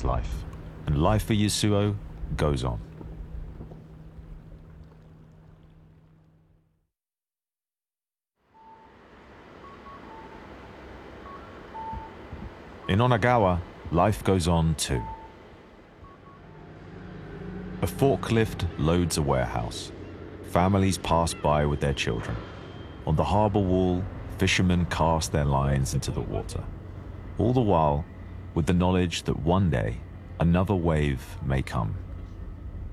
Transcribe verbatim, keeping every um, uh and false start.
that's life. And life for Yasuo goes on. In Onagawa, life goes on too. A forklift loads a warehouse. Families pass by with their children. On the harbor wall, fishermen cast their lines into the water. All the while, with the knowledge that one day, another wave may come